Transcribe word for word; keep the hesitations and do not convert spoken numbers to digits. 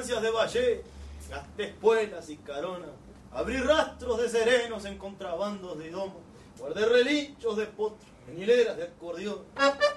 estancias de valle, gasté espuelas y caronas, abrí rastros de serenos en contrabandos de idioma, guardé relinchos de potro en hileras de acordeón.